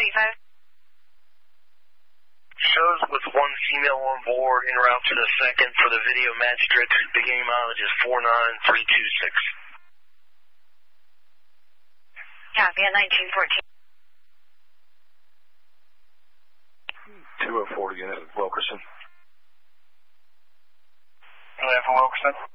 35. Shows with one female on board en route to the second for the video Magistrix. Beginning mileage is 49326. Copy at 1914. 204 unit, Wilkerson. Really for Wilkerson.